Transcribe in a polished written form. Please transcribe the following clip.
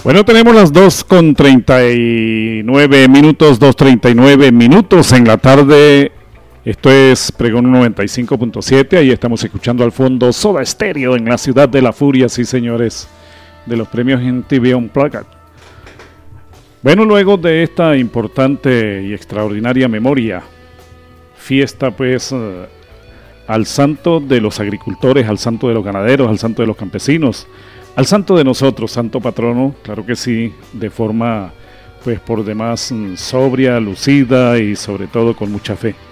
Bueno, tenemos las 2:39 minutos en la tarde. Esto es Pregón 95.7. Ahí estamos escuchando al fondo Soda Stereo en la ciudad de la furia, sí señores, de los premios MTV Unplugged. Bueno, luego de esta importante y extraordinaria memoria, fiesta pues al santo de los agricultores, al santo de los ganaderos, al santo de los campesinos, al santo de nosotros, santo patrono, claro que sí, de forma pues por demás sobria, lucida y sobre todo con mucha fe.